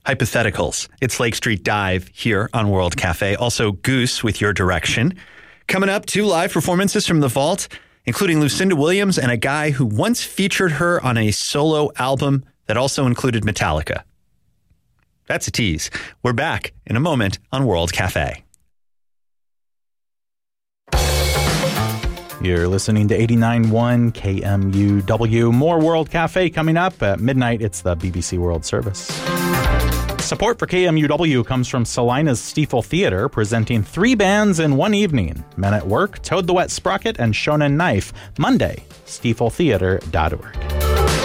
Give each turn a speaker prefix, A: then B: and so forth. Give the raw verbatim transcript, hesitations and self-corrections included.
A: Hypotheticals. It's Lake Street Dive here on World Cafe. Also, Goose with Your Direction. Coming up, two live performances from The Vault, including Lucinda Williams and a guy who once featured her on a solo album that also included Metallica. That's a tease. We're back in a moment on World Cafe.
B: You're listening to eighty-nine point one K M U W. More World Cafe coming up at midnight. It's the B B C World Service. Support for K M U W comes from Salina's Stiefel Theater, presenting three bands in one evening. Men at Work, Toad the Wet Sprocket, and Shonen Knife. Monday, stiefel theater dot org.